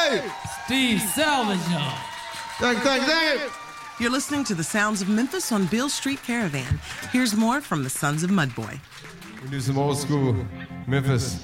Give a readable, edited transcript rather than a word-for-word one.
Hey! Steve Salvation. Thank you. You're listening to the sounds of Memphis on Beale Street Caravan. Here's more from the Sons of Mudboy. We do some old school Memphis.